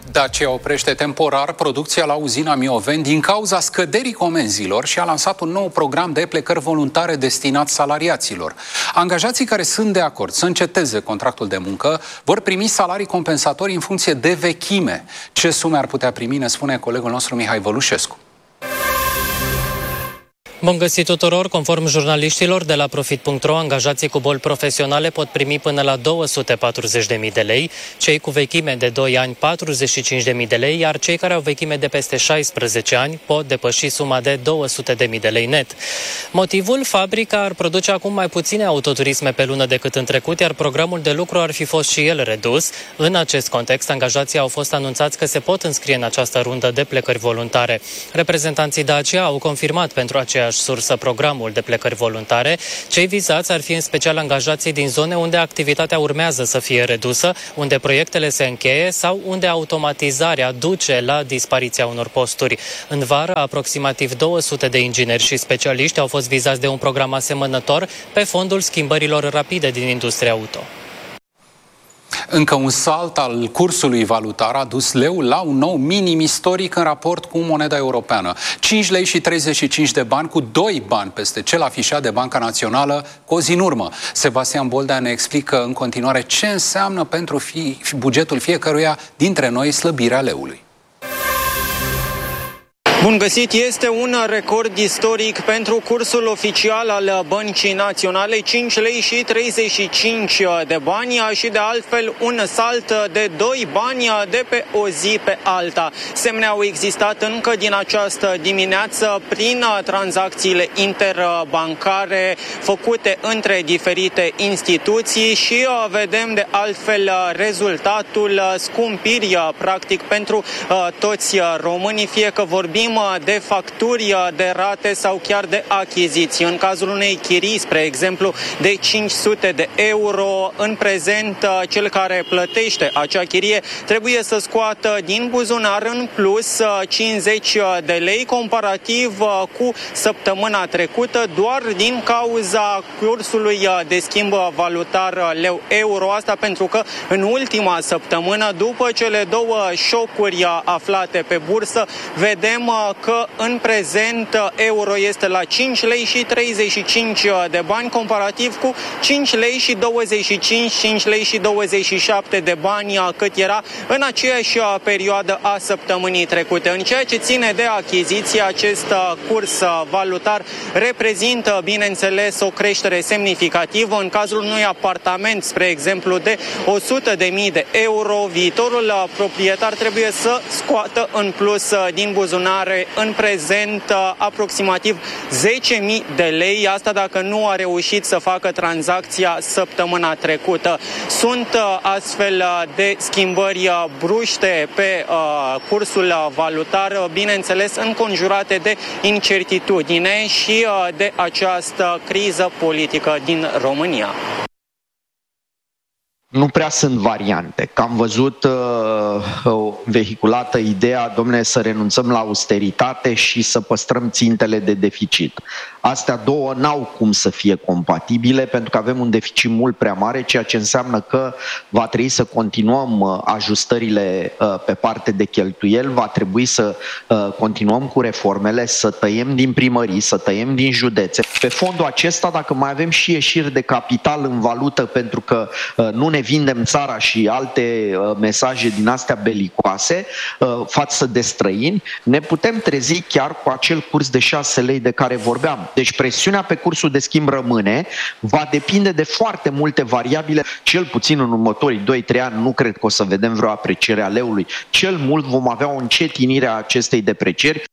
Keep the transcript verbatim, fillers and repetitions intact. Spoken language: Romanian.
Dacia oprește temporar producția la uzina Mioveni din cauza scăderii comenzilor și a lansat un nou program de plecări voluntare destinat salariaților. Angajații care sunt de acord să înceteze contractul de muncă vor primi salarii compensatorii în funcție de vechime. Ce sume ar putea primi, ne spune colegul nostru Mihai Vălușescu. Bun găsit tuturor! Conform jurnaliștilor de la Profit punct ro, angajații cu boli profesionale pot primi până la două sute patruzeci de mii de lei, cei cu vechime de doi ani patruzeci și cinci de mii de lei, iar cei care au vechime de peste șaisprezece ani pot depăși suma de două sute de mii de lei net. Motivul? Fabrica ar produce acum mai puține autoturisme pe lună decât în trecut, iar programul de lucru ar fi fost și el redus. În acest context, angajații au fost anunțați că se pot înscrie în această rundă de plecări voluntare. Reprezentanții Dacia au confirmat pentru aceeași sursă programul de plecări voluntare. Cei vizați ar fi în special angajații din zone unde activitatea urmează să fie redusă, unde proiectele se încheie sau unde automatizarea duce la dispariția unor posturi. În vară, aproximativ două sute de ingineri și specialiști au fost vizați de un program asemănător pe fondul schimbărilor rapide din industria auto. Încă un salt al cursului valutar a dus leul la un nou minim istoric în raport cu moneda europeană. cinci lei și treizeci și cinci de bani, cu doi bani peste cel afișat de Banca Națională cu o zi în urmă. Sebastian Boldea ne explică în continuare ce înseamnă pentru fi, bugetul fiecăruia dintre noi slăbirea leului. Bun găsit! Este un record istoric pentru cursul oficial al Băncii Naționale, cinci lei și treizeci și cinci de bani și de altfel un salt de doi bani de pe o zi pe alta. Semne au existat încă din această dimineață prin tranzacțiile interbancare făcute între diferite instituții și vedem de altfel rezultatul scumpirii practic pentru toți românii, fie că vorbim de facturi, de rate sau chiar de achiziții. În cazul unei chirii, spre exemplu, de cinci sute de euro, în prezent cel care plătește acea chirie trebuie să scoată din buzunar în plus cincizeci de lei, comparativ cu săptămâna trecută, doar din cauza cursului de schimb valutar leu-euro. Asta pentru că în ultima săptămână, după cele două șocuri aflate pe bursă, vedem că în prezent euro este la cinci lei și treizeci și cinci de bani, comparativ cu cinci lei și douăzeci și cinci, cinci lei și douăzeci și șapte de bani cât era în aceeași perioadă a săptămânii trecute. În ceea ce ține de achiziție, acest curs valutar reprezintă, bineînțeles, o creștere semnificativă. În cazul unui apartament, spre exemplu, de o sută de mii de euro, viitorul proprietar trebuie să scoată în plus din buzunar în prezent aproximativ zece mii de lei, asta dacă nu a reușit să facă tranzacția săptămâna trecută. Sunt astfel de schimbări bruște pe cursul valutar, bineînțeles înconjurate de incertitudine și de această criză politică din România. Nu prea sunt variante, că am văzut uh, vehiculată ideea, domnule, să renunțăm la austeritate și să păstrăm țintele de deficit. Astea două n-au cum să fie compatibile, pentru că avem un deficit mult prea mare, ceea ce înseamnă că va trebui să continuăm uh, ajustările uh, pe parte de cheltuieli, va trebui să uh, continuăm cu reformele, să tăiem din primării, să tăiem din județe. Pe fondul acesta, dacă mai avem și ieșiri de capital în valută, pentru că uh, nu ne vindem țara și alte uh, mesaje din astea belicoase uh, față de străini, ne putem trezi chiar cu acel curs de șase lei de care vorbeam. Deci presiunea pe cursul de schimb rămâne, va depinde de foarte multe variabile, cel puțin în următorii doi trei ani nu cred că o să vedem vreo apreciere a leului, cel mult vom avea o încetinire a acestei deprecieri.